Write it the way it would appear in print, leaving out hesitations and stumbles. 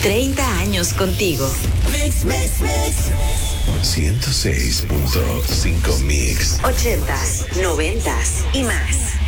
30 años contigo. Mix, mix, mix. 106.5 Mix. 80s, 90s y más.